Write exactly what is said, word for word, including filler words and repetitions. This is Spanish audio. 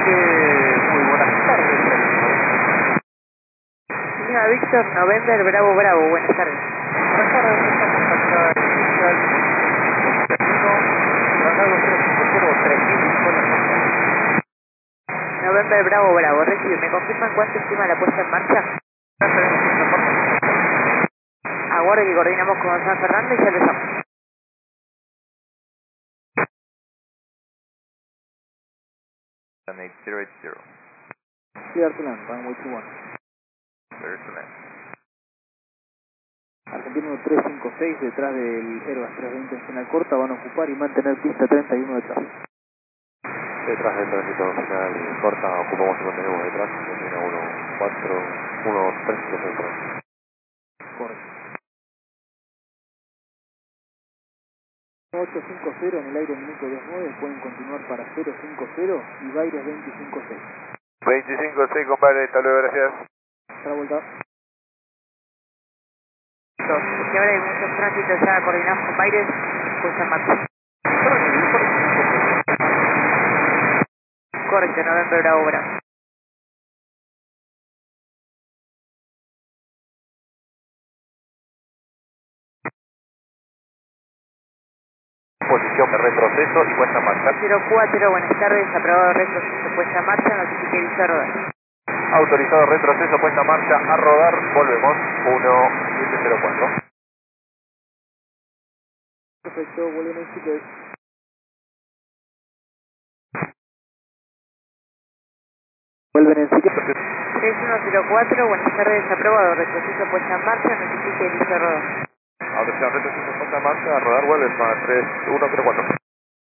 Muy buenas tardes. Lima Víctor, November, Bravo, Bravo, buenas tardes. Buenas tardes, estamos acá en Inicial uno, traslado cero cinco cero tres mil, buenas tardes. November, Bravo, Bravo, recibe. ¿Me confirman cuánto estima la puesta en marcha? Aguarde que coordinamos con San Fernando y ya empezamos. eight zero eight zero. Clear to land, runway two one. Clear to land. Argentina uno tres cinco seis detrás del Airbus trescientos veinte en final corta, van a ocupar y mantener pista treinta y uno detrás. Detrás del tránsito final corta, ocupamos y mantenemos detrás, Argentina uno cuatro uno tres cinco seis. Correcto. ocho cinco cero en el aire minuto dos nueve, pueden continuar para cero cinco cero y Baires veinticinco seis. veinticinco seis, compadre, hasta luego, gracias. Otra vuelta. Si ahora hay muchos tránsitos ya coordinados con Baires, puesta en marcha. Correcto, November, Bravo, Bravo. Posición de retroceso y puesta en marcha. cero cuatro, buenas tardes, aprobado retroceso, puesta en marcha, notifique vista rodar. Autorizado retroceso, puesta en marcha, a rodar, volvemos, uno siete cero cuatro. Perfecto, vuelven en Chile. Vuelven en Chile. tres uno cero cuatro, buenas tardes, aprobado retroceso, puesta en marcha, notifique vista rodar. Autorizado retroceso, puesta en marcha, a rodar, vuelves, más tres uno cero cuatro.